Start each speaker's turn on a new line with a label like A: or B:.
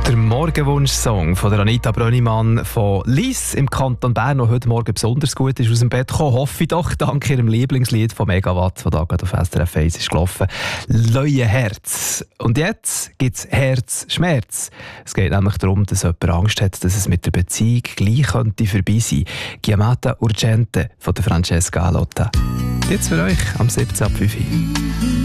A: Der Morgenwunsch-Song von der Anita Brönnimann von Lies im Kanton Bern, der heute Morgen besonders gut ist aus dem Bett gekommen. Hoffe ich doch, dank ihrem Lieblingslied von Megawatt, das da gerade auf SRF 1 ist gelaufen. «Leue Herz». Und jetzt gibt es Herzschmerz. Es geht nämlich darum, dass jemand Angst hat, dass es mit der Beziehung gleich könnte vorbei sein. «Chiamata urgente» von der Francesca Alotta. Jetzt für euch am 17.05 Uhr.